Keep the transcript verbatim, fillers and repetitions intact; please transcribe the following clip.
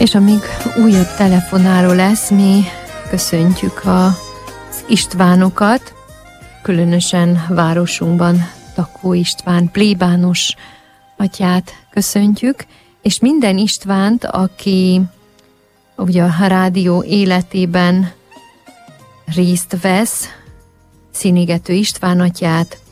És amíg újabb telefonáló lesz, mi köszöntjük az Istvánokat, különösen városunkban Takó István plébános atyát köszöntjük, és minden Istvánt, aki ugye a rádió életében részt vesz, Színigető István atyát,